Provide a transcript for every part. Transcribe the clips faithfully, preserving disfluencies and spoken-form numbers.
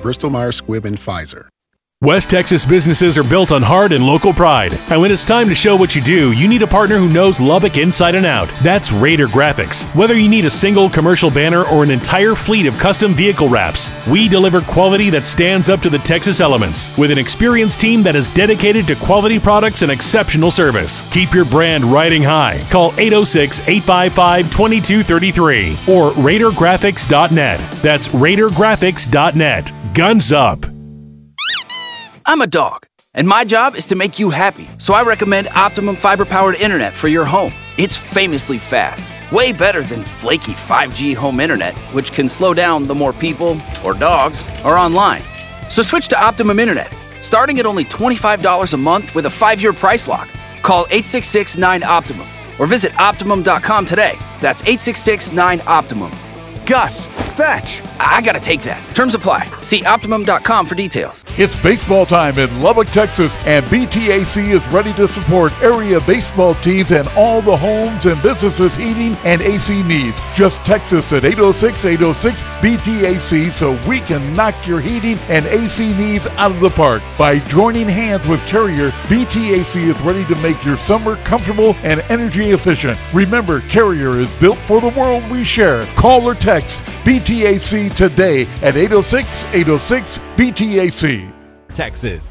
Bristol Myers Squibb and Pfizer. West Texas businesses are built on heart and local pride. And when it's time to show what you do, you need a partner who knows Lubbock inside and out. That's Raider Graphics. Whether you need a single commercial banner or an entire fleet of custom vehicle wraps, we deliver quality that stands up to the Texas elements with an experienced team that is dedicated to quality products and exceptional service. Keep your brand riding high. Call eight oh six, eight five five, two two three three or raider graphics dot net. That's raider graphics dot net. Guns up. I'm a dog, and my job is to make you happy, so I recommend Optimum fiber-powered internet for your home. It's famously fast, way better than flaky five G home internet, which can slow down the more people, or dogs, are online. So switch to Optimum Internet, starting at only twenty-five dollars a month with a five-year price lock. Call eight six six, nine, Optimum or visit optimum dot com today. That's eight six six, nine, Optimum. Gus, fetch! I gotta take that. Terms apply. See optimum dot com for details. It's baseball time in Lubbock, Texas, and B T A C is ready to support area baseball teams and all the homes and businesses heating and A C needs. Just text us at eight oh six, eight oh six, B T A C so we can knock your heating and A C needs out of the park. By joining hands with Carrier, B T A C is ready to make your summer comfortable and energy efficient. Remember, Carrier is built for the world we share. Call or text B T A C today at eight oh six, eight oh six, B T A C. Texas.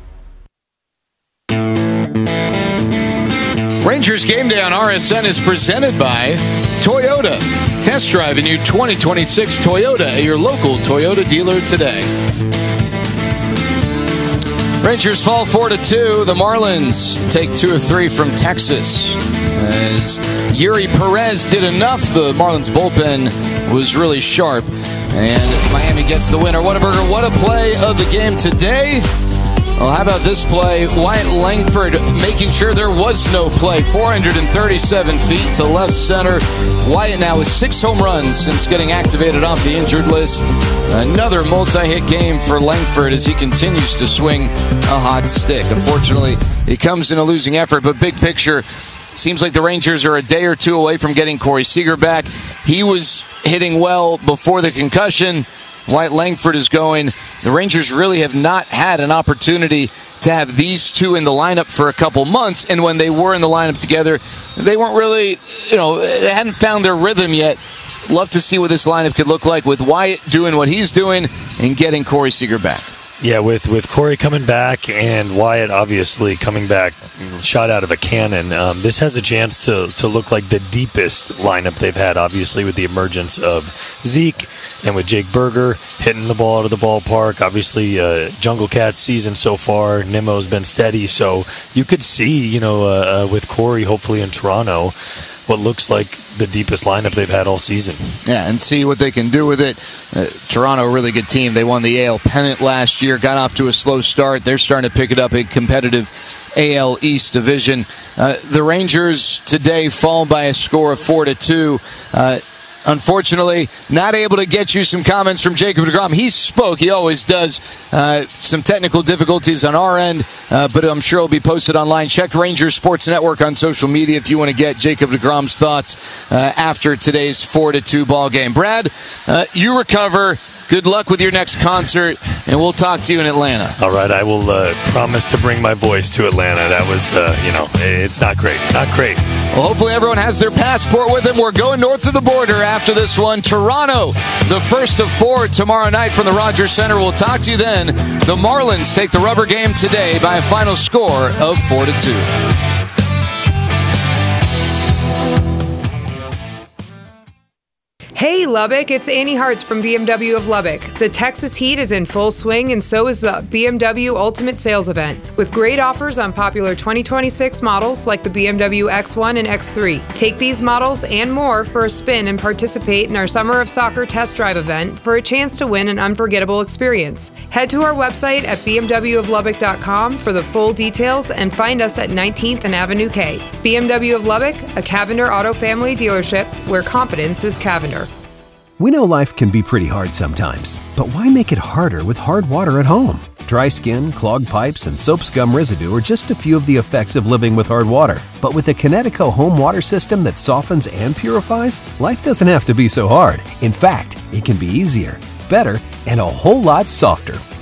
Rangers Game Day on R S N is presented by Toyota. Test drive a new twenty twenty-six Toyota at your local Toyota dealer today. Rangers fall four to two. The Marlins take two of three from Texas. As Yuri Perez did enough, the Marlins bullpen was really sharp. And Miami gets the winner. Whataburger, what a play of the game today. Well, how about this play? Wyatt Langford making sure there was no play. four hundred thirty-seven feet to left center. Wyatt now with six home runs since getting activated off the injured list. Another multi-hit game for Langford as he continues to swing a hot stick. Unfortunately, he comes in a losing effort, but big picture, it seems like the Rangers are a day or two away from getting Corey Seager back. He was hitting well before the concussion. Wyatt Langford is going. The Rangers really have not had an opportunity to have these two in the lineup for a couple months, and when they were in the lineup together, they weren't really, you know, they hadn't found their rhythm yet. Love to see what this lineup could look like with Wyatt doing what he's doing and getting Corey Seager back. Yeah, with, with Corey coming back and Wyatt obviously coming back, shot out of a cannon, um, this has a chance to, to look like the deepest lineup they've had, obviously, with the emergence of Zeke and with Jake Berger hitting the ball out of the ballpark. Obviously, uh, Jungle Cat's season so far, Nimmo's been steady, so you could see, you know, uh, uh, with Corey hopefully in Toronto, what looks like the deepest lineup they've had all season. Yeah, and see what they can do with it. Uh, Toronto, a really good team. They won the A L pennant last year, got off to a slow start. They're starting to pick it up, a competitive A L East division. Uh, the Rangers today fall by a score of four to two. Uh, Unfortunately, not able to get you some comments from Jacob deGrom. He spoke, he always does. Uh, some technical difficulties on our end, uh, but I'm sure it'll be posted online. Check Rangers Sports Network on social media if you want to get Jacob deGrom's thoughts uh, after today's four to two ball game. Brad, uh, you recover. Good luck with your next concert, and we'll talk to you in Atlanta. All right, I will uh, promise to bring my voice to Atlanta. That was, uh, you know, it's not great. Not great. Well, hopefully everyone has their passport with them. We're going north of the border after this one. Toronto, the first of four tomorrow night from the Rogers Center. We'll talk to you then. The Marlins take the rubber game today by a final score of four to two. Hey Lubbock, it's Annie Hartz from B M W of Lubbock. The Texas heat is in full swing and so is the B M W Ultimate Sales Event, with great offers on popular twenty twenty-six models like the B M W X one and X three. Take these models and more for a spin and participate in our Summer of Soccer test drive event for a chance to win an unforgettable experience. Head to our website at b m w of lubbock dot com for the full details and find us at nineteenth and Avenue K. B M W of Lubbock, a Cavender Auto Family dealership where competence is Cavender. We know life can be pretty hard sometimes, but why make it harder with hard water at home? Dry skin, clogged pipes, and soap scum residue are just a few of the effects of living with hard water. But with the Connecticut home water system that softens and purifies, life doesn't have to be so hard. In fact, it can be easier, better, and a whole lot softer.